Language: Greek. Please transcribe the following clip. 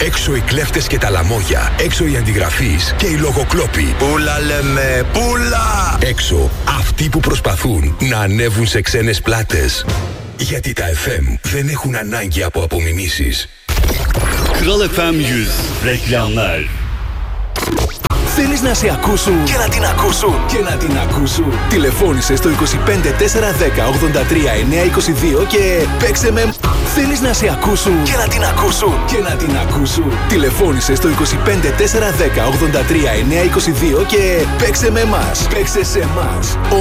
Έξω οι κλέφτες και τα λαμόγια. Έξω οι αντιγραφείς και οι λογοκλόποι. Πούλα λέμε, πούλα! Έξω αυτοί που προσπαθούν να ανέβουν σε ξένες πλάτες. Γιατί τα FM δεν έχουν ανάγκη από απομιμήσεις. Kral FM 100 reklamlar. Θέλεις να σε ακούσουν και να την ακούσουν και να την ακούσουν. Τηλεφώνησε στο 25 410 83 922 και παίξε με. Θέλεις να σε ακούσουν και να την ακούσουν και να την ακούσουν. Τηλεφώνησε στο 25 410 83 922 και παίξε με εμάς. Παίξε σε εμάς.